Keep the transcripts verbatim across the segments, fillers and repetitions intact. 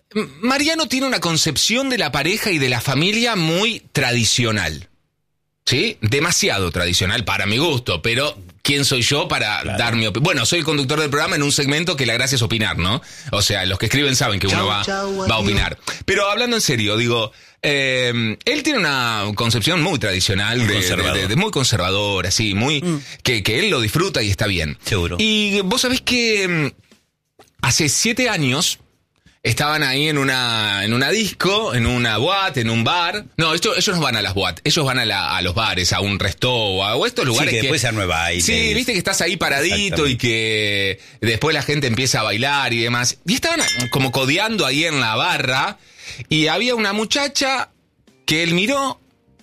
Mariano tiene una concepción de la pareja y de la familia muy tradicional. ¿Sí? Demasiado tradicional para mi gusto, pero ¿quién soy yo para claro. dar mi opinión? Bueno, soy el conductor del programa en un segmento que la gracia es opinar, ¿no? O sea, los que escriben saben que uno va, va a opinar. Pero hablando en serio, digo, eh, él tiene una concepción muy tradicional, de, de, de, de muy conservadora, sí, muy mm. que, que él lo disfruta y está bien. Seguro. Y vos sabés que hace siete años... Estaban ahí en una en una disco, en una boate, en un bar. No, esto, ellos no van a las boates, ellos van a, la, a los bares, a un resto o a o estos lugares sí, que... después que, se arma baile. Sí, viste que estás ahí paradito y que después la gente empieza a bailar y demás. Y estaban como codeando ahí en la barra y había una muchacha que él miró,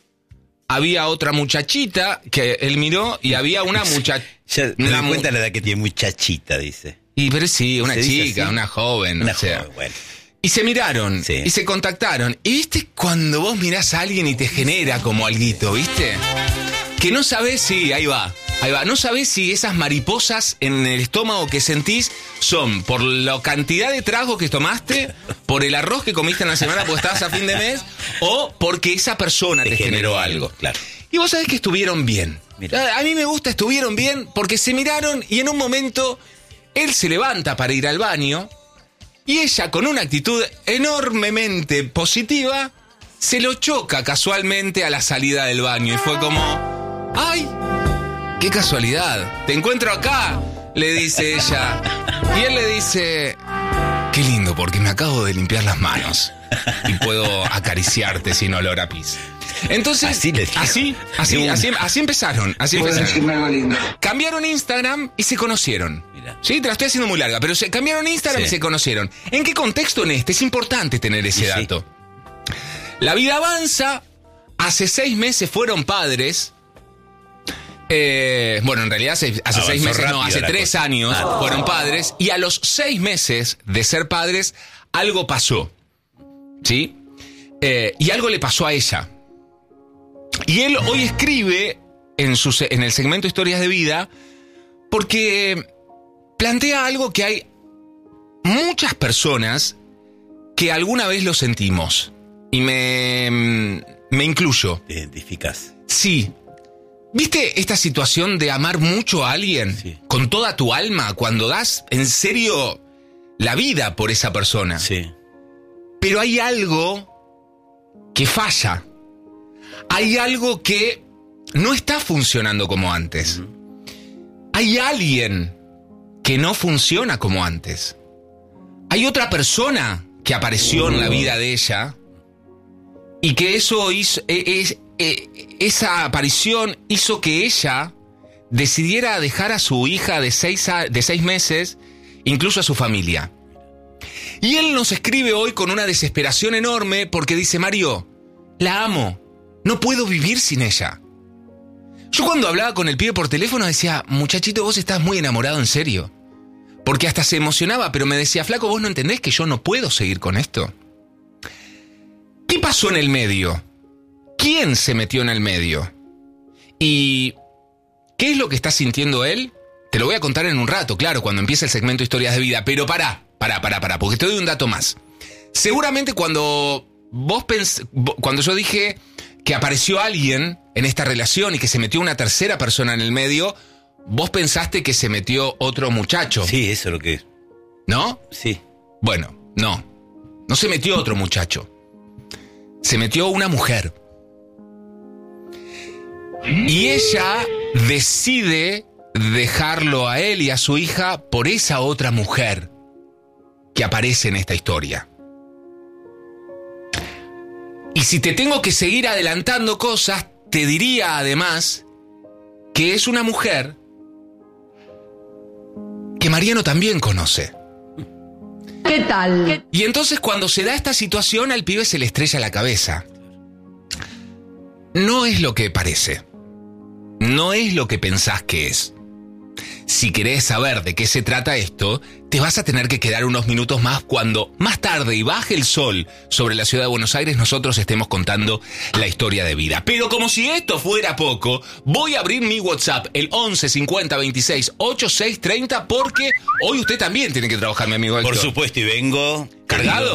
había otra muchachita que él miró y había una muchacha... Ya me doy cuenta la edad que tiene, muchachita, dice. Y pero sí, una chica, una joven, una o sea. joven, bueno. Y se miraron, sí. y se contactaron. Y viste cuando vos mirás a alguien y te genera como alguito, ¿viste? Que no sabés si, ahí va, ahí va, no sabés si esas mariposas en el estómago que sentís son por la cantidad de tragos que tomaste, por el arroz que comiste en la semana porque estabas a fin de mes, o porque esa persona te, te generó algo. Claro. Y vos sabés que estuvieron bien. Mira. A mí me gusta, estuvieron bien, porque se miraron y en un momento... Él se levanta para ir al baño y ella, con una actitud enormemente positiva, se lo choca casualmente a la salida del baño. Y fue como, ¡ay! ¡Qué casualidad! ¡Te encuentro acá! Le dice ella. Y él le dice, ¡qué lindo! Porque me acabo de limpiar las manos y puedo acariciarte sin olor a pis. Entonces, así, así, así, así, así empezaron. Así empezaron. Cambiaron Instagram y se conocieron. Mira. Sí, te la estoy haciendo muy larga, pero se cambiaron Instagram sí. y se conocieron. ¿En qué contexto en este? Es importante tener ese sí, dato. Sí. La vida avanza. Hace seis meses fueron padres. Eh, bueno, en realidad hace, hace seis meses, no, hace tres cosa. años ah, fueron padres. Y a los seis meses de ser padres, algo pasó. ¿Sí? Eh, y algo le pasó a ella. Y él hoy escribe en, su, en el segmento Historias de Vida porque plantea algo que hay muchas personas que alguna vez lo sentimos. Y me, me incluyo. ¿Te identificas? Sí. ¿Viste esta situación de amar mucho a alguien? Sí. Con toda tu alma, cuando das en serio la vida por esa persona. Sí. Pero hay algo que falla. Hay algo que no está funcionando como antes. Hay alguien que no funciona como antes. Hay otra persona que apareció en la vida de ella y que eso hizo, es, es, esa aparición hizo que ella decidiera dejar a su hija de seis, de seis meses, incluso a su familia. Y él nos escribe hoy con una desesperación enorme porque dice, Mario, la amo. No puedo vivir sin ella. Yo cuando hablaba con el pibe por teléfono decía, muchachito, vos estás muy enamorado en serio. Porque hasta se emocionaba, pero me decía, flaco, vos no entendés que yo no puedo seguir con esto. ¿Qué pasó en el medio? ¿Quién se metió en el medio? ¿Y qué es lo que está sintiendo él? Te lo voy a contar en un rato, claro, cuando empiece el segmento Historias de Vida. Pero pará, pará, pará, pará, porque te doy un dato más. Seguramente cuando vos pens- cuando yo dije que apareció alguien en esta relación y que se metió una tercera persona en el medio, vos pensaste que se metió otro muchacho. Sí, eso es lo que es. ¿No? Sí. Bueno, no. No se metió otro muchacho. Se metió una mujer. Y ella decide dejarlo a él y a su hija por esa otra mujer que aparece en esta historia. Y si te tengo que seguir adelantando cosas, te diría además que es una mujer que Mariano también conoce. ¿Qué tal? Y entonces cuando se da esta situación al pibe se le estrella la cabeza. No es lo que parece. No es lo que pensás que es. Si querés saber de qué se trata esto, te vas a tener que quedar unos minutos más cuando más tarde y baje el sol sobre la ciudad de Buenos Aires nosotros estemos contando la historia de vida. Pero como si esto fuera poco, voy a abrir mi WhatsApp, el once cincuenta veintiséis ochenta y seis treinta, porque hoy usted también tiene que trabajar, mi amigo Héctor. Por supuesto, y vengo... ¿Cargado?